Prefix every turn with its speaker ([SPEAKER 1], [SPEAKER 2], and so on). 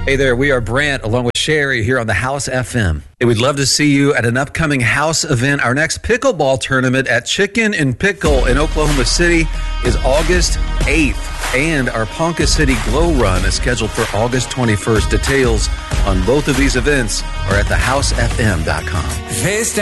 [SPEAKER 1] Hey there, we are Brant along with Sherry here on the House FM. Hey, we'd love to see you at an upcoming House event. Our next pickleball tournament at Chicken and Pickle in Oklahoma City is August 8th. And our Ponca City Glow Run is scheduled for August 21st. Details on both of these events are at thehousefm.com.